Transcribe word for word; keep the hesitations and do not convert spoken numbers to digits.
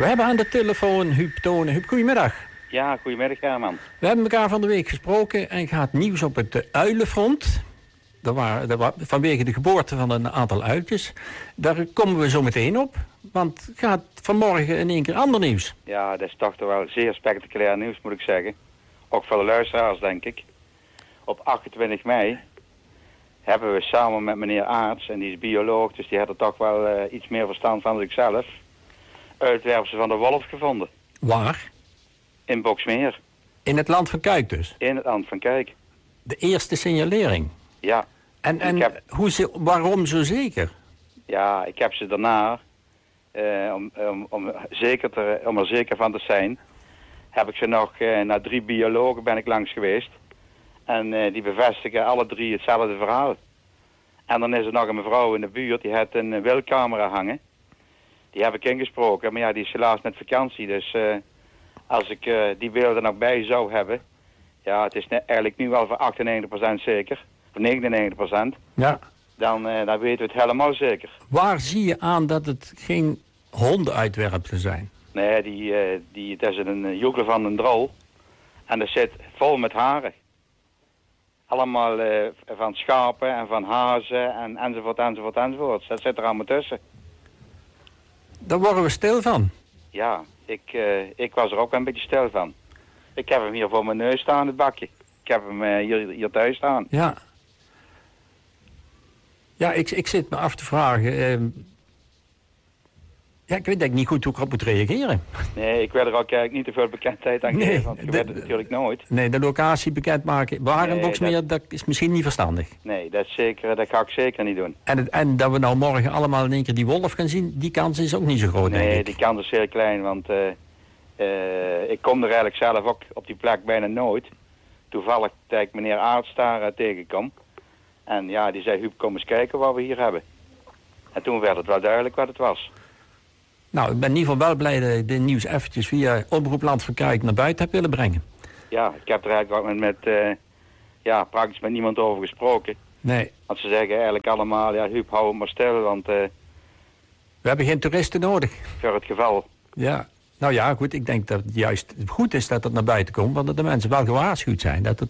We hebben aan de telefoon Huub Tonen. Huub, goedemiddag. Ja, goedemiddag Herman. We hebben elkaar van de week gesproken en gaat nieuws op het uh, uilenfront. Dat waren, dat was vanwege de geboorte van een aantal uiltjes. Daar komen we zo meteen op. Want het gaat vanmorgen in één keer ander nieuws. Ja, dat is toch toch wel zeer spectaculair nieuws, moet ik zeggen. Ook voor de luisteraars, denk ik. Op achtentwintig mei hebben we samen met meneer Aarts, en die is bioloog, dus die had er toch wel uh, iets meer verstand van dan ik zelf, uitwerpselen van de wolf gevonden. Waar? In Boxmeer. In het land van Kuik dus? In het land van Kuik. De eerste signalering? Ja. En, en heb, hoe ze, waarom zo zeker? Ja, ik heb ze daarna, uh, om, om, om, zeker te, om er zeker van te zijn, heb ik ze nog, uh, naar drie biologen ben ik langs geweest. En uh, die bevestigen alle drie hetzelfde verhaal. En dan is er nog een mevrouw in de buurt, die heeft een uh, wildcamera hangen. Die heb ik ingesproken, maar ja, die is helaas met vakantie. Dus uh, als ik uh, die beelden nog bij zou hebben, ja, het is ne- eigenlijk nu wel voor achtennegentig procent zeker, voor negenennegentig procent. Ja. Dan, uh, dan weten we het helemaal zeker. Waar zie je aan dat het geen hondenuitwerpselen zijn? Nee, die, uh, die, dat is een uh, joekel van een drol. En dat zit vol met haren. Allemaal uh, van schapen en van hazen en enzovoort, enzovoort, enzovoort. Dat zit er allemaal tussen. Daar worden we stil van. Ja, ik, uh, ik was er ook wel een beetje stil van. Ik heb hem hier voor mijn neus staan, het bakje. Ik heb hem uh, hier, hier thuis staan. Ja. Ja, ik, ik zit me af te vragen. Uh, ja, ik weet eigenlijk niet goed hoe ik erop moet reageren. Nee, ik wil er ook eigenlijk niet te veel bekendheid aan nee, geven, want je de, weet het natuurlijk nooit. Nee, de locatie bekendmaken. Waar in Nee, Boxmeer, dat... dat is misschien niet verstandig. Nee, dat, is zeker, dat ga ik zeker niet doen. En, het, en dat we nou morgen allemaal in één keer die wolf gaan zien, die kans is ook niet zo groot, denk ik. Nee, die kans is heel klein, want uh, uh, ik kom er eigenlijk zelf ook op die plek bijna nooit. Toevallig dat ik meneer Aarts daar uh, tegenkom. En ja, die zei, Huub, kom eens kijken wat we hier hebben. En toen werd het wel duidelijk wat het was. Nou, ik ben in ieder geval wel blij dat ik dit nieuws eventjes via Omroep Land van Kuik naar buiten heb willen brengen. Ja, ik heb er eigenlijk ook met, met uh, ja, praktisch met niemand over gesproken. Nee. Want ze zeggen eigenlijk allemaal, ja, Huub, hou hem maar stil, want... Uh, we hebben geen toeristen nodig. Voor het geval. Ja. Nou ja, goed, ik denk dat het juist goed is dat het naar buiten komt, want dat de mensen wel gewaarschuwd zijn. Dat het